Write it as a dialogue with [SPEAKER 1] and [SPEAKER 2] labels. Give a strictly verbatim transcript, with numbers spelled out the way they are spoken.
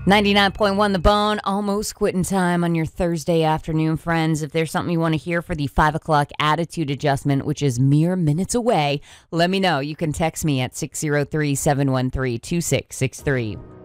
[SPEAKER 1] ninety-nine point one The Bone, almost quitting time on your Thursday afternoon, friends. If there's something you want to hear for the five o'clock attitude adjustment, which is mere minutes away, let me know. You can text me at six zero three, seven one three, two six six three.